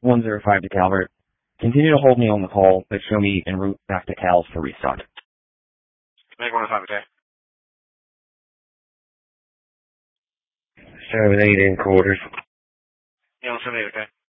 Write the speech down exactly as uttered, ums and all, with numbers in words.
one zero five to Calvert. Continue to hold me on the call, but show me en route back to Cal's for restock. Make one oh five, okay? seven eight in quarters. Yeah, one seven eight, okay?